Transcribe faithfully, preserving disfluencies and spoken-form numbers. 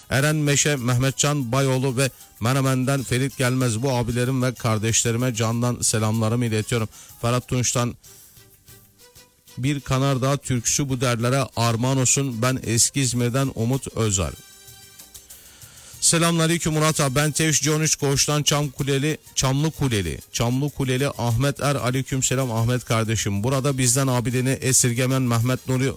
Eren Meşe, Mehmetcan Bayoğlu ve Menemen'den Ferit Gelmez, bu abilerim ve kardeşlerime candan selamlarımı iletiyorum. Ferhat Tunç'tan bir Kanardağ türküsü bu derlere armağan olsun. Ben eski İzmir'den Umut Özel. Selamünaleyküm Murat abi. Ben T üç on üç Koğuş'tan Çam Kuleli, Çamlı Kuleli, Çamlı Kuleli Ahmet Er. Aleykümselam Ahmet kardeşim. Burada bizden abiliğini esirgemen Mehmet Nuri